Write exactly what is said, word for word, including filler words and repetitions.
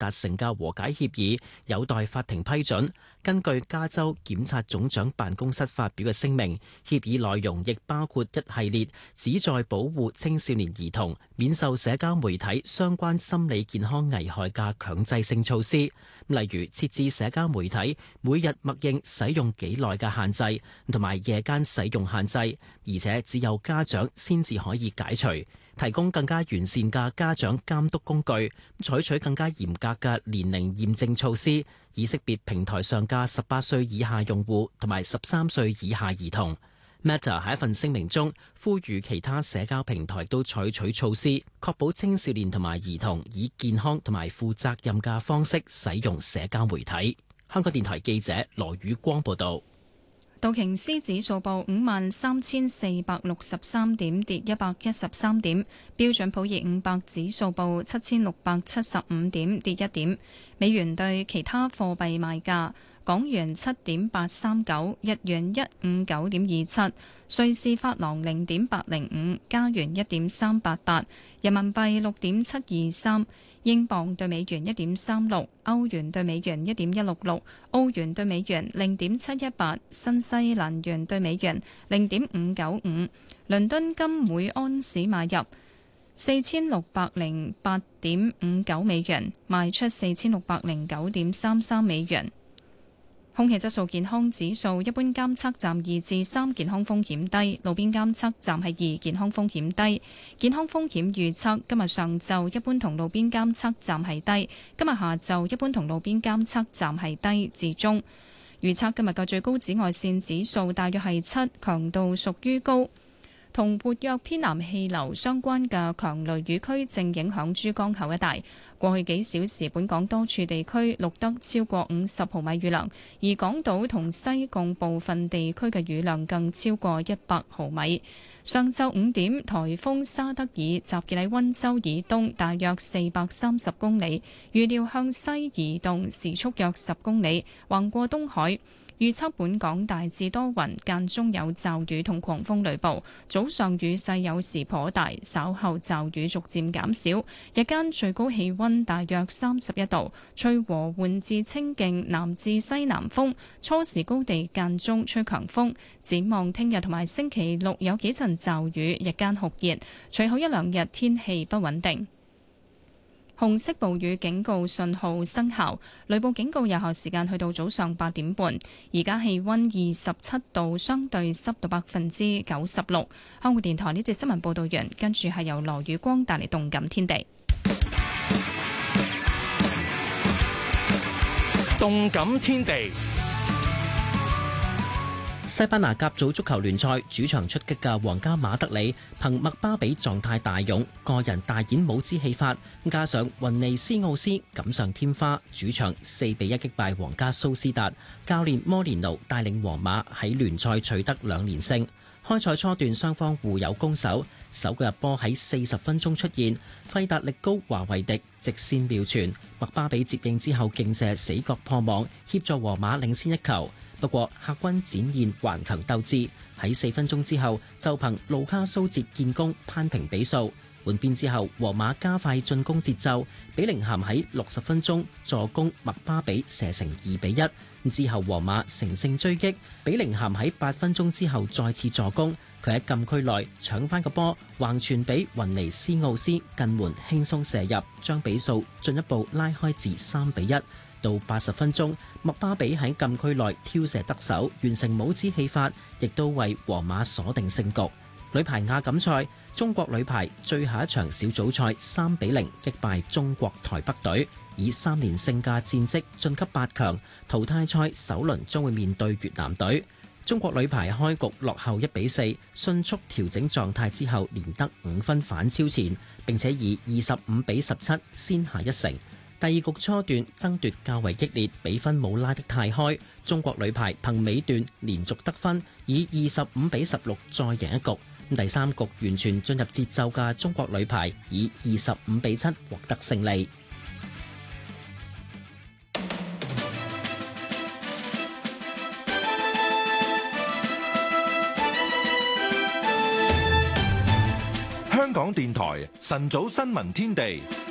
達成嘅和解協議有待法庭批准。根據加州檢察總長辦公室發表嘅聲明，協議內容亦包括一系列旨在保護青少年兒童免受社交媒體相關心理健康危害嘅強制性措施，例如設置社交媒體每日默認使用幾耐嘅限制，同埋夜間使用限制，而且只有家長先至可以解除。提供更加完善嘅家長監督工具，採取更加嚴格嘅年齡驗證措施，以識別平台上嘅十八歲以下用戶同埋十三歲以下兒童。Meta 喺一份聲明中呼籲其他社交平台都採取措施，確保青少年同埋兒童以健康同埋負責任嘅方式使用社交媒體。香港電台記者羅宇光報道。 道瓊斯指數報五萬三千四百六十三點，跌一百一十三點。標準普爾五百指數報七千六百七十五點，跌一點。美元對其他貨幣賣價：港元七點八三九，日元一五九點二七，瑞士法郎零點八零五，加元一點三八八，人民幣六點七二三。英鎊對美元一點三六，歐元對美元一點一六六，澳元對美元零點七一八，新西蘭元對美元零點五九五。倫敦金每安士買入四千六百零八點五九美元，賣出四千六百零九點三三美元。空氣質素健康指數，一般監測站二至三，健康風險低；路邊監測站係二，健康風險低。健康風險預測今日上晝一般同路邊監測站係低，今日下晝一般同路邊監測站係低至中。預測今日嘅最高紫外線指數大約係七，強度屬於高。同活躍偏南氣流相關嘅強雷雨區正影響珠江口一帶。過去幾小時，本港多處地區錄得超過五十毫米雨量，而港島同西貢部分地區嘅雨量更超過一百毫米。上晝五點，颱風沙德爾集結喺溫州以東大約四百三十公里，預料向西移動，時速約十公里，橫過東海。預測本港大致多雲，間中有驟雨同狂風雷暴，早上雨勢有時頗大，稍後驟雨逐漸減少。日間最高氣溫大約三十一度，吹和緩至清勁南至西南風，初時高地間中吹強風。展望聽日同埋星期六有幾陣驟雨，日間酷熱，隨後一兩日天氣不穩定。紅色暴雨警告信號生效，雷暴警告有效時間去到早上八點半。而家氣溫二十七度，相對濕度百分之九十六。香港電台呢節新聞報道完，跟住係由羅宇光帶嚟動感天地。 動感天地。 西班牙甲組足球聯賽主場出擊嘅皇家馬德里，憑麥巴比狀態大勇，個人大演帽子戲法，加上雲尼斯奧斯錦上添花，主場四比一擊敗皇家蘇斯達。教練摩連奴帶領皇馬喺聯賽取得兩連勝。開賽初段雙方互有攻守，首個入波喺四十分鐘出現，費達力高華維迪直線妙傳，麥巴比接應之後勁射死角破網，協助皇馬領先一球。不過客軍展現頑強鬥志，喺四分鐘之後就憑盧卡蘇捷建功攀平比數。換邊之後，皇馬加快進攻節奏，比寧咸喺六十分鐘助攻麥巴比射成二比一。之後皇馬乘勝追擊，比寧咸喺八分鐘之後再次助攻，佢喺禁區內搶翻個波，橫傳俾雲尼斯奧斯近門輕鬆射入，將比數進一步拉開至三比一。到八十分鐘，麥巴比喺禁區內挑射得手，完成帽子戲法，亦都為皇馬鎖定勝局。女排亞錦賽，中國女排最後一場小組賽三比零擊敗中國台北隊，以三連勝嘅戰績晉級八強。淘汰賽首輪將會面對越南隊。中國女排開局落後一比四，迅速調整狀態之後，連得五分反超前，並且以二十五比十七先下一城。第二局初段爭奪較為激烈，比分冇拉得太開。中國女排憑尾段連續得分，以二十五比十六再贏一局。第三局完全進入節奏嘅中國女排，以二十五比七獲得勝利。 香港電台晨早新聞天地。